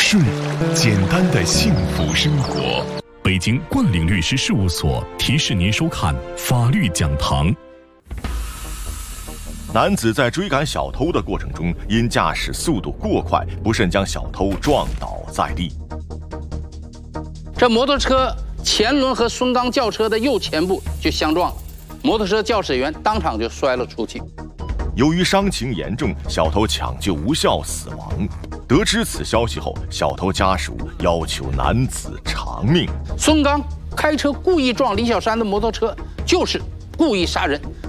顺，简单的幸福生活。北京冠岭律师事务所提示您收看法律讲堂。 男子在追赶小偷的过程中，因驾驶速度过快，不慎将小偷撞倒在地。 这摩托车前轮和孙刚轿车的右前部就相撞了，摩托车驾驶员当场就摔了出去。 由于伤情严重，小偷抢救无效死亡。得知此消息后，小偷家属要求男子偿命。 孙刚开车故意撞李小山的摩托车，就是故意杀人。